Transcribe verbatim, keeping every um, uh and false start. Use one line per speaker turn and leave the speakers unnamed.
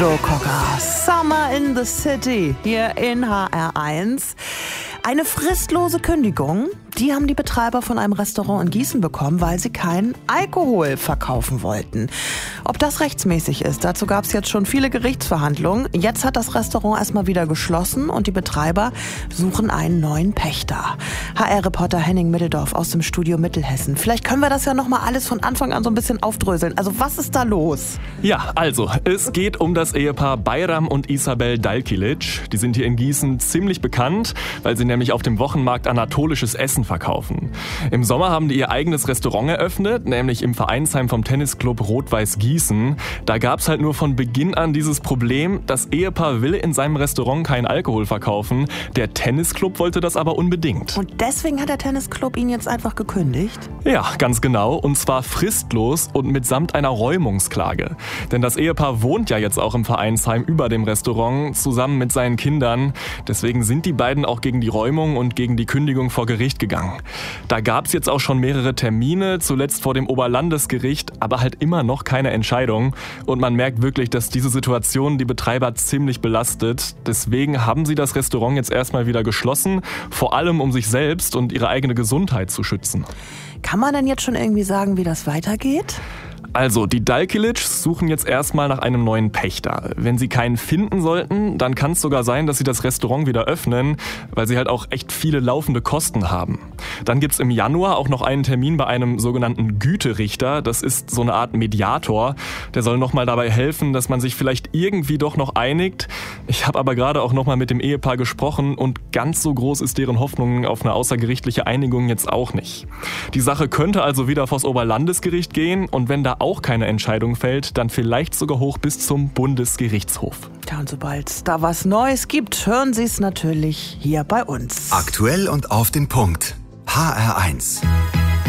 Joe Cocker, Summer in the City, hier in H R eins. Eine fristlose Kündigung, die haben die Betreiber von einem Restaurant in Gießen bekommen, weil sie keinen Alkohol verkaufen wollten. Ob das rechtsmäßig ist, dazu gab es jetzt schon viele Gerichtsverhandlungen. Jetzt hat das Restaurant erstmal wieder geschlossen und die Betreiber suchen einen neuen Pächter. H R-Reporter Henning Middeldorf aus dem Studio Mittelhessen. Vielleicht können wir das ja nochmal alles von Anfang an so ein bisschen aufdröseln. Also was ist da los?
Ja, also es geht um das Ehepaar Bayram und Isabel Dalkilic. Die sind hier in Gießen ziemlich bekannt, weil sie nämlich auf dem Wochenmarkt anatolisches Essen verkaufen. Im Sommer haben die ihr eigenes Restaurant eröffnet, nämlich im Vereinsheim vom Tennisclub Rot-Weiß Gießen. Da gab es halt nur von Beginn an dieses Problem, das Ehepaar will in seinem Restaurant keinen Alkohol verkaufen. Der Tennisclub wollte das aber unbedingt.
Und deswegen hat der Tennisclub ihn jetzt einfach gekündigt?
Ja, ganz genau. Und zwar fristlos und mitsamt einer Räumungsklage. Denn das Ehepaar wohnt ja jetzt auch im Vereinsheim über dem Restaurant zusammen mit seinen Kindern. Deswegen sind die beiden auch gegen die Räumung und gegen die Kündigung vor Gericht gegangen. Da gab es jetzt auch schon mehrere Termine, zuletzt vor dem Oberlandesgericht, aber halt immer noch keine Entscheidung. Und man merkt wirklich, dass diese Situation die Betreiber ziemlich belastet. Deswegen haben sie das Restaurant jetzt erstmal wieder geschlossen, vor allem um sich selbst und ihre eigene Gesundheit zu schützen.
Kann man denn jetzt schon irgendwie sagen, wie das weitergeht?
Also, die Dalkilics suchen jetzt erstmal nach einem neuen Pächter. Wenn sie keinen finden sollten, dann kann es sogar sein, dass sie das Restaurant wieder öffnen, weil sie halt auch echt viele laufende Kosten haben. Dann gibt's im Januar auch noch einen Termin bei einem sogenannten Güterichter. Das ist so eine Art Mediator. Der soll nochmal dabei helfen, dass man sich vielleicht irgendwie doch noch einigt. Ich habe aber gerade auch nochmal mit dem Ehepaar gesprochen und ganz so groß ist deren Hoffnung auf eine außergerichtliche Einigung jetzt auch nicht. Die Sache könnte also wieder vors Oberlandesgericht gehen und wenn da auch keine Entscheidung fällt, dann vielleicht sogar hoch bis zum Bundesgerichtshof.
Ja, und sobald es da was Neues gibt, hören Sie es natürlich hier bei uns.
Aktuell und auf den Punkt. H R eins.